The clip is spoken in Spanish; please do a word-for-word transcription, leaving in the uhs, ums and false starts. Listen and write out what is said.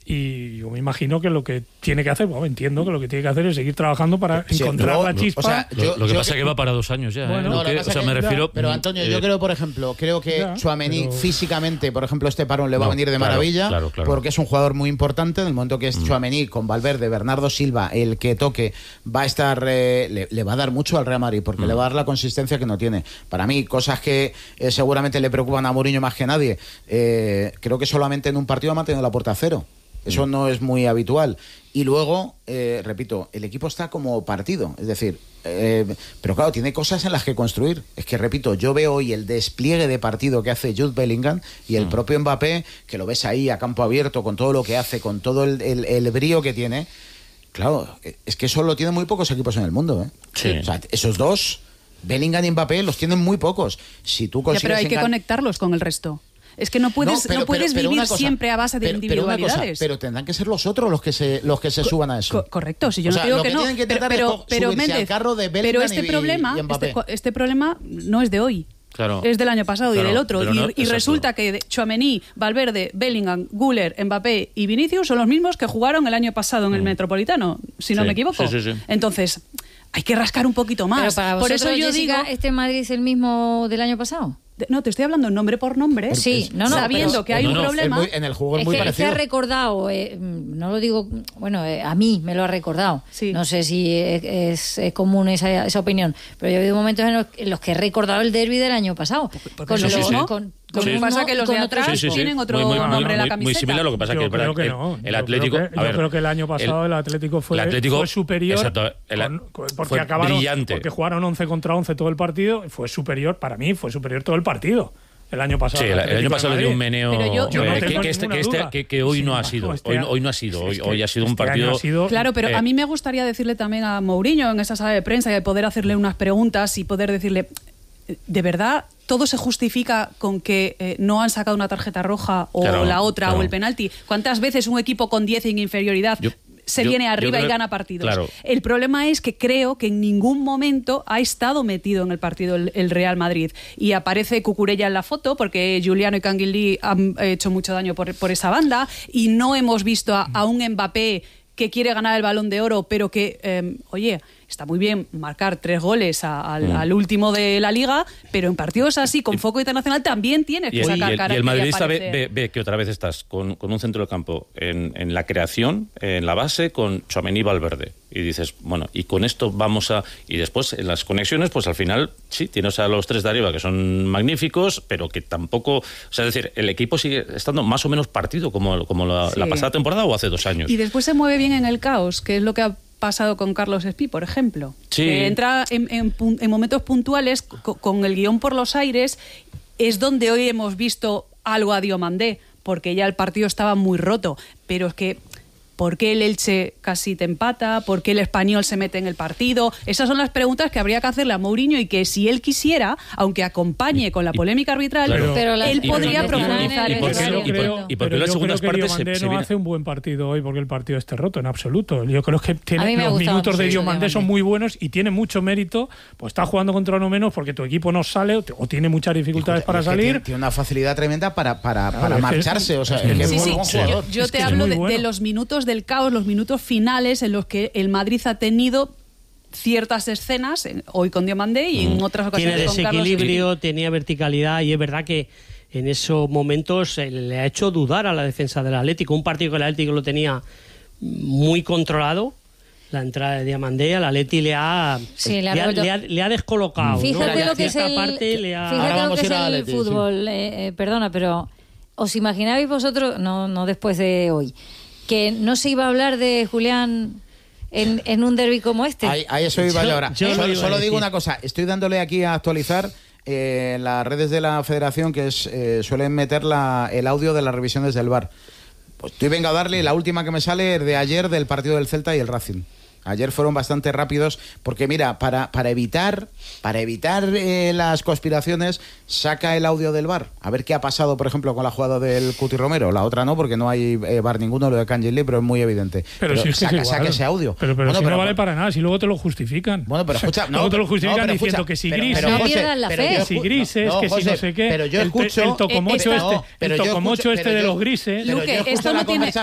Y yo me imagino que lo que tiene que hacer, bueno, entiendo que lo que tiene que hacer es seguir trabajando para sí, encontrar no, la chispa. O sea, yo, lo, lo que yo, pasa es que va para dos años ya. Bueno, ¿eh? no, que, o sea, que, me refiero. Pero Antonio, eh, yo creo, por ejemplo, creo que Tchouaméni pero... físicamente, por ejemplo, este parón le va no, a venir de claro, maravilla, claro, claro. porque es un jugador muy importante. En el momento que es mm. Tchouaméni con Valverde, Bernardo Silva, el que toque, va a estar, eh, le, le va a dar mucho al Real Madrid, porque mm. le va a dar la consistencia que no tiene. Para mí, cosas que eh, seguramente le preocupan a Mourinho más que nadie. Eh, creo que solamente en un partido ha mantenido la puerta a cero. Eso no es muy habitual. Y luego, eh, repito, el equipo está como partido. Es decir, eh, pero claro, tiene cosas en las que construir. Es que, repito, yo veo hoy el despliegue de partido que hace Jude Bellingham y el mm. propio Mbappé, que lo ves ahí a campo abierto, con todo lo que hace, con todo el, el, el brío que tiene. Claro, es que eso lo tienen muy pocos equipos en el mundo, ¿eh? Sí. O sea, esos dos, Bellingham y Mbappé, los tienen muy pocos. Si tú consigues ya, pero hay que engan... conectarlos con el resto. Es que no puedes, no, pero, no puedes pero, pero vivir cosa, siempre a base de pero, individualidades. Pero, cosa, pero tendrán que ser los otros los que se los que se Co- suban a eso. Co- correcto, si yo o no sea, digo lo que, que no. tienen que pero pero, pero, Méndez, al carro de pero este y, problema, y este, este problema no es de hoy. Claro. Es del año pasado claro, y del otro. no, y y resulta que Tchouaméni, Valverde, Bellingham, Güler, Mbappé y Vinicius son los mismos que jugaron el año pasado en mm. el Metropolitano, si no sí, me equivoco. Sí, sí, sí. Entonces, hay que rascar un poquito más. Pero para Por eso yo Jessica, digo, ¿este Madrid es el mismo del año pasado? No, te estoy hablando nombre por nombre. Sí, no, no, sabiendo pero, que hay no, un no, problema. Muy, en el juego es, es muy que, parecido. Es que ha recordado, eh, no lo digo, bueno, eh, a mí me lo ha recordado. Sí. No sé si es, es, es común esa, esa opinión, pero yo he habido momentos en los, en los que he recordado el derbi del año pasado. Porque con eso los, sí, sí. con, Lo que sí. pasa que los de atrás sí, sí, sí. tienen otro muy, muy, nombre muy, en la muy, camiseta. muy similar, lo que pasa yo que es verdad creo que el, no. el yo Atlético... Creo que, a ver, yo creo que el año pasado el, el Atlético fue, el Atlético, fue superior exacto, el, con, porque fue acabaron, brillante. Porque jugaron once contra once todo el partido, fue superior, para mí fue superior todo el partido. El año pasado. Sí, el, el año pasado le dio un meneo yo, yo no eh, que, que, este, que, este, que, que hoy sí, no ha sido. Este hoy, hoy no ha sido. Hoy, hoy ha sido un este partido. Ha sido, claro, pero eh, a mí me gustaría decirle también a Mourinho en esa sala de prensa y poder hacerle unas preguntas y poder decirle, ¿de verdad todo se justifica con que eh, no han sacado una tarjeta roja o claro, la otra claro. o el penalti? ¿Cuántas veces un equipo con diez en inferioridad yo, se yo, viene arriba creo, y gana partidos? Claro. El problema es que creo que en ningún momento ha estado metido en el partido el, el Real Madrid. Y aparece Cucurella en la foto porque Giuliano y Canguilí han hecho mucho daño por, por esa banda y no hemos visto a, a un Mbappé que quiere ganar el Balón de Oro, pero que, eh, oye, está muy bien marcar tres goles a, al, mm. al último de la Liga, pero en partidos así, con foco internacional, también tienes que y sacar el, cara. Y el madridista ve, ve, ve que otra vez estás con, con un centro de campo en, en la creación, en la base, con Tchouaméni y Valverde. Y dices, bueno, y con esto vamos a... Y después, en las conexiones, pues al final, sí, tienes a los tres de arriba, que son magníficos, pero que tampoco... O sea, es decir, el equipo sigue estando más o menos partido, como, como la, sí. la pasada temporada o hace dos años. Y después se mueve bien en el caos, que es lo que ha pasado con Carlos Espí, por ejemplo. Sí. Que entra en, en, en momentos puntuales con, con el guión por los aires, es donde hoy hemos visto algo a Diomandé, porque ya el partido estaba muy roto, pero es que... ¿Por qué el Elche casi te empata? ¿Por qué el Español se mete en el partido? Esas son las preguntas que habría que hacerle a Mourinho y que si él quisiera, aunque acompañe con la polémica arbitral, claro. pero él y, podría y, profundizar y, y, en y, eso. y, y, y porque las segundas partes se, Diomandé se no viene... hace un buen partido hoy porque el partido esté roto, en absoluto. Yo creo que tiene, los minutos de Diomandé son muy buenos y tiene mucho mérito, pues está jugando contra uno menos porque tu equipo no sale o, o tiene muchas dificultades y, para salir. Tiene, tiene una facilidad tremenda para, para, claro, para es marcharse. Es, o sea, es es sí, sí, buen sí. Yo, yo es te que hablo de, bueno. de los minutos del caos, los minutos finales en los que el Madrid ha tenido ciertas escenas, hoy con Diomandé y en otras ocasiones tiene con Carlos. Tiene desequilibrio, tenía verticalidad y es verdad que en esos momentos le ha hecho dudar a la defensa del Atlético. Un partido que el Atlético lo tenía muy controlado. La entrada de Diamandé al Atleti le ha, sí, le, ha, le, ha, le ha descolocado. Fíjate ¿no? lo que es el, parte le ha... fíjate lo que es el Atleti, fútbol. Sí. Eh, eh, perdona, pero ¿os imaginabais vosotros, no, no después de hoy, que no se iba a hablar de Julián en, en un derbi como este? Ahí, ahí eso iba yo, yo ahora. Yo solo solo digo una cosa, estoy dándole aquí a actualizar eh, en las redes de la Federación que es, eh, suelen meter la, el audio de las revisiones del V A R. Pues estoy venga a darle, la última que me sale es de ayer del partido del Celta y el Racing. Ayer fueron bastante rápidos porque mira, para, para evitar para evitar eh, las conspiraciones, saca el audio del V A R. A ver qué ha pasado, por ejemplo, con la jugada del Cuti Romero. La otra no, porque no hay eh, V A R ninguno, lo de Cangelli, pero es muy evidente. Pero, pero si es que saca, es saca ese audio. Pero, pero bueno, si pero, no vale para nada, si luego te lo justifican. Bueno, pero escucha, luego no, te lo justifican no, diciendo escucha, que si pero, grises, pero, no pierdas la fe. que si grises, no, que José, si no sé qué. Pero yo escucho el, el tocomocho eh, este, no, pero el yo tocomocho escucho, este pero de yo, los grises. Luque, esto no tiene,